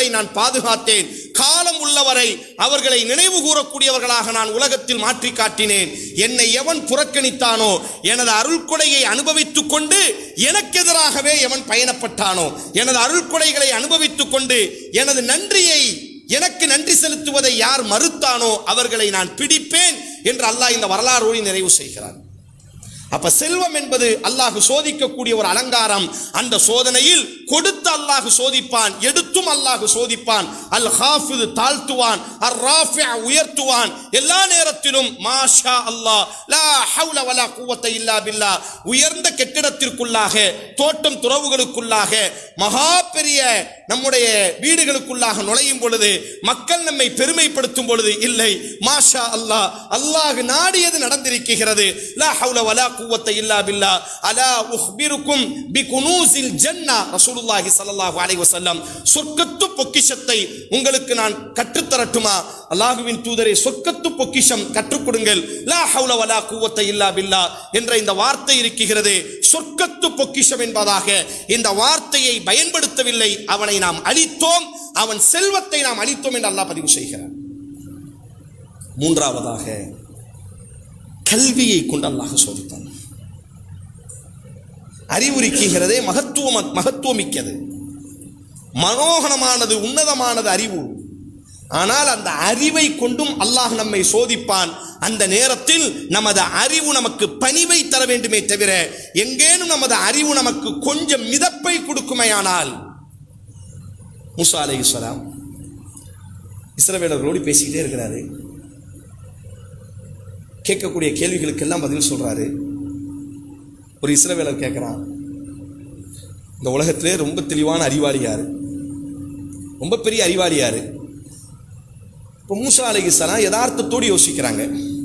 அவர்களை நான் பாதுகாத்தேன். காலம் உள்ளவரை அவர்களை நினைவு கூறக்கூடியவர்களாக நான் உலகத்தில் மாற்றி காட்டினேன். என்னை எவன் புறக்கணித்தானோ, எனது அருள்கொடையை அனுபவித்துக் கொண்டு எனக்கு எதிராகவே எவன் பயணப்பட்டானோ, எனது அருள்கொடைகளை அனுபவித்துக் கொண்டு எனது நன்றியை, எனக்கு நன்றி செலுத்துவதை யார் மறுத்தானோ அவர்களை நான் பிடிப்பேன் என்று அல்லாஹ் இந்த வரலாறோடு நிறைவு செய்கிறார். அப்ப செல்வம் என்பது அல்லாஹ் சோதிக்கக்கூடிய ஒரு அலங்காரம். அந்த சோதனையில் கொடுத்து அல்லாஹ் சோதிப்பான், எடுத்தும் அல்லாஹ் சோதிப்பான். அல் ஹாஃபிது தாழ்த்துவான், அர் ராஃபி உயர்த்துவான். எல்லா நேரத்திலும் மாஷா அல்லாஹ் லா ஹவுல வலா குவத்த இல்லா பில்லாஹ். உயர்ந்த கெட்டிடத்திற்குள்ளாக, தோட்டம் துறவுகளுக்குள்ளாக, மகா பெரிய நம்முடைய வீடுகளுக்குள்ளாக நுழையும் பொழுது, மக்கள் நம்மை பெருமைப்படுத்தும் பொழுது இல்லை, மாஷா அல்லாஹ், அல்லாஹ் நாடியது நடந்திருக்கிறது. லா ஹவுல வலா குவத்த இல்லா பில்லாஹ். அலா உஹ்பிருக்கும் பிகுனூஸில் ஜன்னah. ரசூலுல்லாஹி ஸல்லல்லாஹு அலைஹி வஸல்லம், சொர்க்கத்து பொக்கிஷத்தை உங்களுக்கு நான் கற்றுத்தரட்டுமா? அல்லாஹ்வின் தூதரே, சொர்க்கத்து பொக்கிஷம் கற்றுக் கொடுங்கள். லா ஹவுல வலா குவத்த இல்லா பில்லாஹ் என்ற இந்த வார்த்தை இருக்கிறது. சொர்க்கத்து பொக்கிஷம் என்பதாக இந்த வார்த்தையை பயன்படுத்தவில்லை. அவனை நாம் அழித்தோம், அவன் செல்வத்தை நாம் அழித்தோம் என்று அல்லாஹ் பதிவு செய்கிறார். மூன்றாவதாக கல்வியை கொண்டு அல்லாஹ் சோதித்தான். அறிவுரிக்கிறதே மகத்துவமிக்கது, மனோகரமானது, உன்னதமானது அறிவு. ஆனால் அந்த அறிவை கொண்டும் அல்லாஹ் நம்மை சோதிப்பான். அந்த நேரத்தில் நமது அறிவு நமக்கு பணிவை தர வேண்டுமே தவிர, எங்கேனும் நமது அறிவு நமக்கு கொஞ்சம் மிதப்பை கொடுக்குமையானால். மூசா அலைஹிஸ்ஸலாம் இஸ்ரவேலர்களோடு பேசிக்கிட்டே இருக்கிறாரு. கேட்கக்கூடிய கேள்விகளுக்கெல்லாம் பதில் சொல்றாரு. ஒரு இஸ்ரவேலர் கேட்கிறான், இந்த உலகத்திலே ரொம்ப தெளிவான அறிவாளி யாரு, ரொம்ப பெரிய அறிவாளி யாரு? இப்போ மூசா அலைஹிஸ்ஸலாம் யதார்த்தத்தோடு யோசிக்கிறாங்க.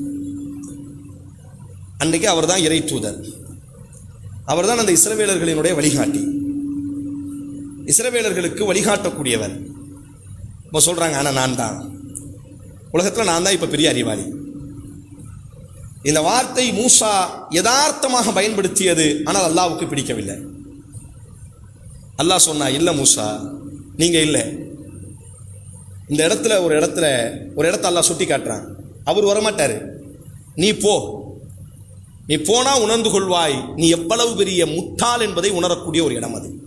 அன்றைக்கு அவர் தான் இறை தூதர், அவர் தான் அந்த இஸ்ரவேலர்களினுடைய வழிகாட்டி, இஸ்ரவேலர்களுக்கு வழிகாட்டக்கூடியவர். இப்போ சொல்றாங்க, ஆனால் நான் தான் உலகத்தில், நான் தான் இப்போ பெரிய அறிவாளி. இந்த வார்த்தை மூசா யதார்த்தமாக பயன்படுத்தியது, ஆனால் அல்லாஹ்வுக்கு பிடிக்கவில்லை. அல்லாஹ் சொன்னா, இல்லை மூசா, நீங்க இல்லை. இந்த இடத்துல ஒரு இடத்த அல்லாஹ் சுட்டி காட்டுறான். அவர் வரமாட்டாரு, நீ போ, நீ போனா உணர்ந்து கொள்வாய் நீ எவ்வளவு பெரிய முட்டாள் என்பதை உணரக்கூடிய ஒரு இடம் அது.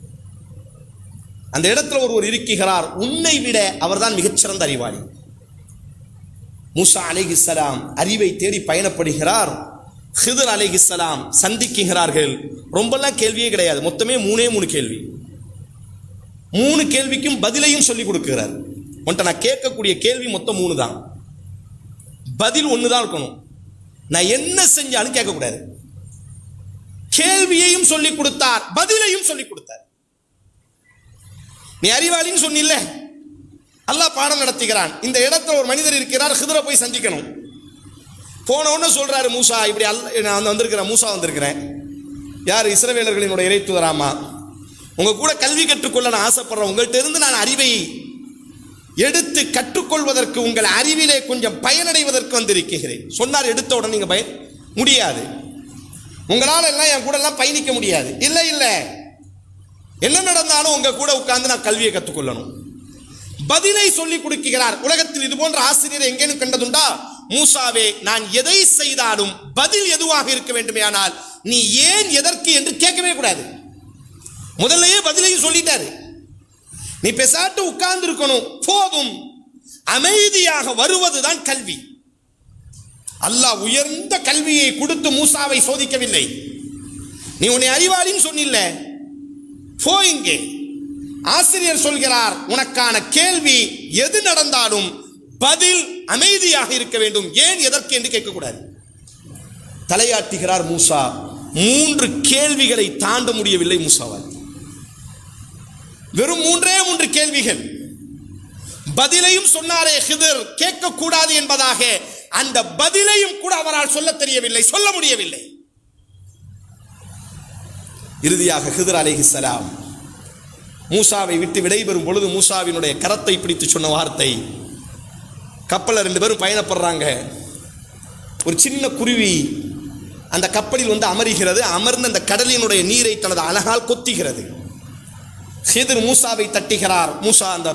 அந்த இடத்துல ஒருவர் இருக்கிறார், உன்னை விட அவர்தான் மிகச்சிறந்த அறிவாளி. மூசா அலைஹிஸ்ஸலாம் அறிவை தேடி பயணப்படுகிறார். ஹிதர் அலைஹிஸ்ஸலாம் சந்திக்கிறார்கள். ரொம்பலாம் கேள்வியே கிடையாது, மொத்தமே 3 கேள்வி. 3 கேள்விக்கும் பதிலையும் சொல்லிக் கொடுக்கிறார். உன்ட்ட நான் கேட்கக்கூடிய கேள்வி மொத்தம் 3 தான், பதில் 1 தான் இருக்கணும். நான் என்ன செஞ்சாலும் கேட்கக்கூடாது. கேள்வியையும் சொல்லிக் கொடுத்தார், பதிலையும் சொல்லிக் கொடுத்தார். நீ அறிவாளின்னு சொன்னில்ல, அல்லாஹ் பாடம் நடத்துகிறான். இந்த இடத்துல ஒரு மனிதர் இருக்கிறார், ஹிதரை போய் சந்திக்கணும். போன உடனே சொல்றாரு, மூசா இப்படி நான் வந்திருக்கிறேன், மூசா வந்திருக்கிறேன். யார்? இஸ்ரவேலர்களினுடைய இறை தூதராமா, உங்க கூட கல்வி கற்றுக்கொள்ள நான் ஆசைப்படுறேன். உங்கள்கிட்ட இருந்து நான் அறிவை எடுத்து கற்றுக்கொள்வதற்கு, உங்கள் அறிவிலே கொஞ்சம் பயனடைவதற்கு வந்திருக்கிறேன் சொன்னார். எடுத்த உடனே நீங்க முடியாது, உங்களால் எல்லாம் என் கூட எல்லாம் பயணிக்க முடியாது. இல்லை இல்லை, என்ன நடந்தாலும் உங்க கூட உட்கார்ந்து நான் கல்வியை கற்றுக்கொள்ளணும். பதிலை சொல்லிக் கொடுக்கிறார். உலகத்தில் இது போன்ற ஆசிரியரை எங்கேனும் கண்டதுண்டா? மூசாவே, நான் எதை செய்தாலும் பதில் எதுவாக இருக்க வேண்டுமேயானால் நீ ஏன் எதற்கு என்று கேட்கவே கூடாது. முதல்லயே பதிலையும் சொல்லிட்டாரு. நீ பேசாட்டு உட்கார்ந்து இருக்கணும், போதும். அமைதியாக வருவதுதான் கல்வி. அல்லாஹ் உயர்ந்த கல்வியை கொடுத்து மூசாவை சோதிக்கவில்லை. நீ உன்னை அறிவாளின்னு சொன்னில்ல, போ இங்கே. ஆசிரியர் சொல்கிறார், உனக்கான கேள்வி எது நடந்தாலும் பதில் அமைதியாக இருக்க வேண்டும். ஏன் எதற்கு என்று கேட்கக்கூடாது. தலையாட்டுகிறார் மூசா. 3 கேள்விகளை தாண்ட முடியவில்லை மூசாவால். வெறும் 3 கேள்விகள். பதிலையும் சொன்னாரே ஹிதர், கேட்கக்கூடாது என்பதாக. அந்த பதிலையும் கூட அவரால் சொல்ல தெரியவில்லை, சொல்ல முடியவில்லை. இறுதியாக ஹிதர் அலைஹிஸ்ஸலாம் மூசாவை விட்டு விடைபெறும் பொழுது மூசாவினுடைய கரத்தை பிடித்து சொன்ன வார்த்தை, கப்பலில் 2 பேரும் பயணப்படுறாங்க. ஒரு சின்ன குருவி அந்த கப்பலில் வந்து அமர்கிறது. அமர்ந்து அந்த கடலினுடைய நீரை தனது அழகால் கொத்துகிறது. ஹிதர் மூசாவை தட்டுகிறார். மூசா அந்த